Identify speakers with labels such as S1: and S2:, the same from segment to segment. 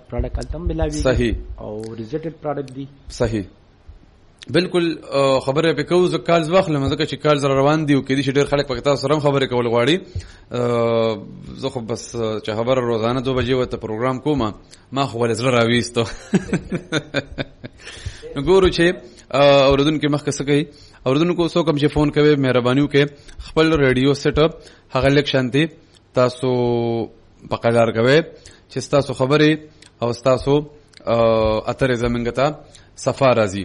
S1: پروډکټ التم ملاوي
S2: صحیح
S1: او ریزلټډ پروډکټ دی.
S2: صحیح بالکل خبره په کوزه کالز واخلم ځکه چې کالز روان دي او کې دي چې ډېر خلک په تاسو سره خبرې کول غواړي. زه خو بس چې خبره روزانه 2 بجې وته پروګرام کوم ما خو ولې زړه راويستو ګورو چې اوردونکو مخکې څه کوي. اوردونکو څوک هم چې فون کوي مهرباني وکړئ خپل ریډیو سیټ اپ هغه لیک شانتي تاسو په قلار کوي چې تاسو خبرې او تاسو اترې زمونږ ته صفه راځي.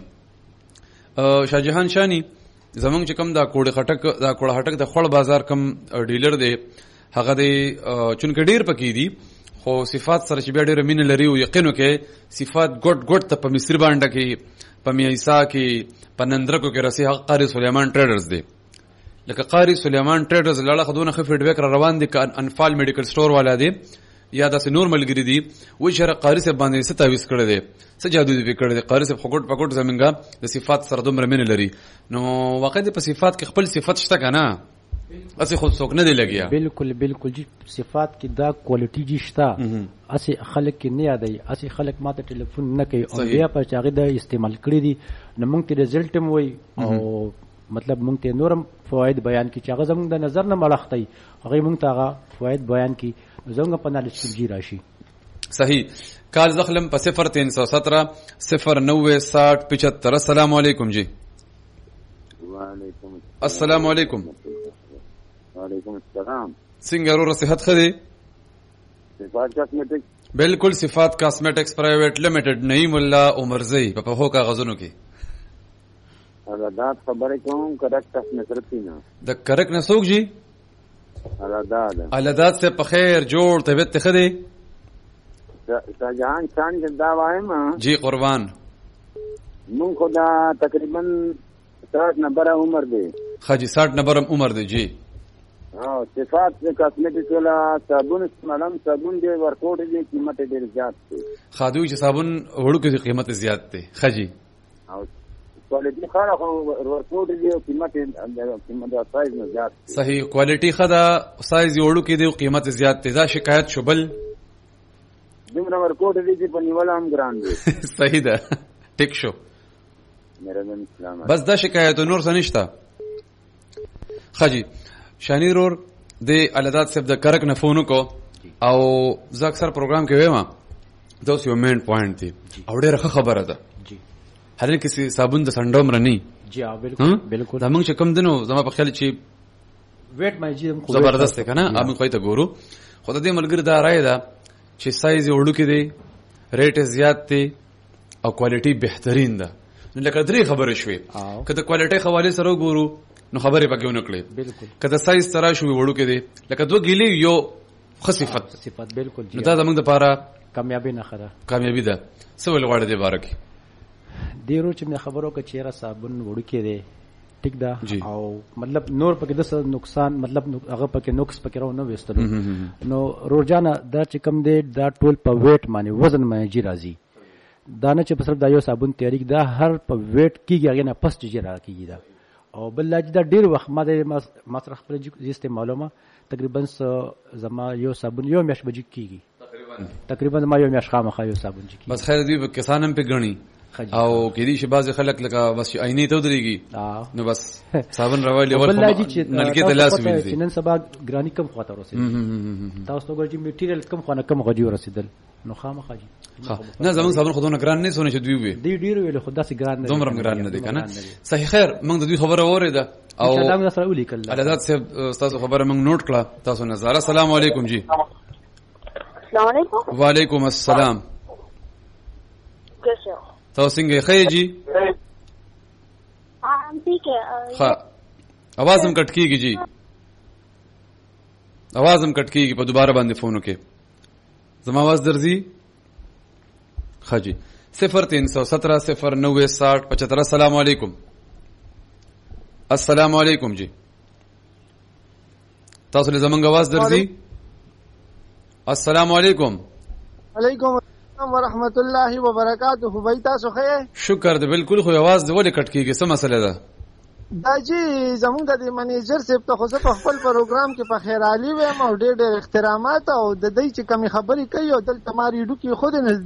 S2: شاهجهان شانی زمونږ چې کوم دا کوړه خټک د خړ بازار کم ډیلر دی هغه دی چونکه ډیر پکې دي خو صفات سره چې بیا ډیر مين لري او یقینو کې صفات ګډ ته په مصر باندې کې په میسا کې په نندرکو کې رسي حق قاری سليمان ټریډرز دی. لکه قاری سليمان ټریډرز لاله خدونه خو فیډبیک را روان دي ک انفال میډیکل سٹور والا دی یا داسې نورمال ګری دي و چې قاری صاحب باندې ستاويس کړی دی څه جادو دی کړی دی. قاری صاحب خګټ پګټ زمونږه د صفات سره دومره مين لري نو واقع په صفات کې خپل صفات شته کنه اسی خود څوک نه دی لګیا.
S1: بالکل جی صفات کې دا کوالټي جی شته اسی خلک کې نه یادای اسی خلک ماته ټلیفون نه کوي او بیا په چاغه د استعمال کړی دي نو موږ ته رزلټ هم وای او مطلب موږ ته نورم فواید بیان کی چې هغه زموږ د نظر نه ملختي هغه موږ ته هغه فواید بیان کی زموږ په نالج کې جی راشي.
S2: صحیح کال زخلم په 0317 090 60 75. السلام علیکم جی.
S3: وعلیکم
S2: السلام علیکم.
S3: وعلیکم السلام.
S2: څنګه ورو صحت خدي؟
S3: صفات کاسمیټکس.
S2: بالکل صفات کاسمیټکس پرایویټ لیمیټډ نعیم الله عمرزی په هو کاغذونو کې
S3: اعداد خبرې کوم کریکټ نصرتی نه
S2: د کریکټ نسوک جی اعداد سے په خیر جوړ طبيعت خدي
S3: شاهجهان شان دا وایم
S2: جی قربان
S3: مون خدا تقریبا 60 نمبر عمر دی
S2: خاجی 60 نمبر عمر دی جی.
S3: صفات کاسمیټکس ولا صابون استعمالم صابون دی ورکوټ دی قیمت ډیر زیات دی
S2: خادوی چې صابون وړو کې قیمت زیات دی خاجی
S3: او کوالټي خاره ورکوټ دی قیمت سایز نه زیات دی.
S2: صحیح کوالټي خدا سایز وړو کې دی قیمت زیات دی. دا شکایت شوبل
S3: دمر ورکوټ دی چې په نیول هم ګران دی.
S2: صحیح ده ټیک شو
S3: مهرباني سلام.
S2: بس دا شکایت نور څه نشته خاجی. شانی رور د اعداد صاحب د کرک نه فون کو او زه اکثر پروګرام کې وایم دا یو مین پوینټ دی او ډېر ښه خبره ده
S1: جی.
S2: هر کسی صابون د سندوم رني
S1: جی بالکل
S2: دا موږ چې کم دنو زما په خیال چې
S1: ویټ مې جی
S2: زبردست کنه موږ خو ته ګورو خدای دې ملګری دا راي ده چې سایز وړو کې دی ریټ زیات دی او کوالټي بهترین ده. نو لکه درې خبرې شوې کله کوالټي حواله سره ګورو نو خبرې پکې ونه کړې
S1: بالکل
S2: کله سایز ترا شو وړو کې دی لکه دوه ګیلې یو صفت
S1: بالکل
S2: جی. دا زموږ لپاره
S1: کامیابی نه خره کامیابی
S2: ده سوال غواړي دی بارک
S1: ډیرو چې مې خبرو کې چیرې صابون وړو کې دی ټیک ده او مطلب نور پکې د نقصان مطلب هغه پکې نقص پکې راو نه وستلو نو روزانه دا چې کم دی دا ټول په ویټ باندې وزن باندې جی راځي دا نه چې په صرف دا یو صابون تیاری دا هر په ویټ کېږي هغه نه پس جی راکېږي دا او بل لاج دا ډیر وخت ما د مصرف خپل جسته معلومه تقریبا زما یو صابون یو میاش بجې کېږي تقریبا ما یو میاش خامخا یو صابون جی
S2: بس خیر دی کسانم په غني او کې دي چې بعض خلک لکه بس عیني ته دريږي نو بس صابون راوړي ول نلکې ته لاس وینځي
S1: نن سبا ګرانی کم خواته ورسېدل تاسو ته ګورئ میټیریل کم خونه کم غوډي ورسېدل نو خامخا جی
S2: نه زمون صابون خودونه ګران نه سونه چې دوی وي
S1: دی ډیر ویل خدا سي ګران نه
S2: دومره ګران نه دي کنه صحیح خیر موږ د دوی خبره اوریده او
S1: ان شاء الله سره ولیکل
S2: اعداد صاحب تاسو خبره موږ نوٹ کړه تاسو نظر. السلام علیکم جی.
S4: السلام علیکم.
S2: وعلیکم السلام.
S4: کیسے ہو؟
S2: تاسو څنګه خیر جی؟
S4: ہم ٹھیک ہے.
S2: ها आवाज هم کټ کیږي جی आवाज هم کټ کیږي په دوباره باندې فون وکي زما आवाज درځي ها جی 0317 090 60 75. السلام علیکم. السلام علیکم جی. تاسو له زمونږ आवाज درځي. السلام علیکم.
S5: علیکم السلام ورحمت الله وبرکاتہ. بھائی تاسو خیر؟
S2: شکر دې بالکل خو आवाज دې ولې کټ کیږي څه مسله ده؟
S5: دا جی زمونږ د منیجر صاحب ته خو په خپل پروګرام کې په خیر علي وایم او ډېر احترامات او د دې چې کمی خبرې کوي او دلته ماری ډو کې خود نه